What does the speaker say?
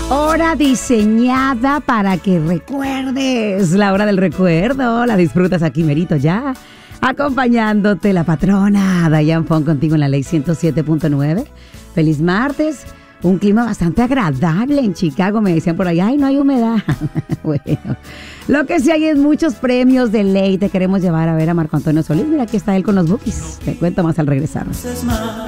Hora diseñada para que recuerdes. La hora del recuerdo. La disfrutas aquí merito ya. Acompañándote la patrona Dayan Fon contigo en la Ley 107.9. Feliz martes. Un clima bastante agradable en Chicago. Me decían por ahí, ay, no hay humedad. Bueno, lo que sí hay es muchos premios de ley. Te queremos llevar a ver a Marco Antonio Solís. Mira, aquí está él con los bookies. Te cuento más al regresar.